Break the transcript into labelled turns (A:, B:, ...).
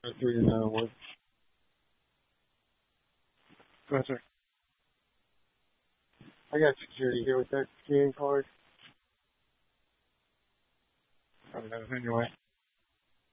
A: 3901. Go ahead, sir. I got security here with that scan card. I don't know, anyway.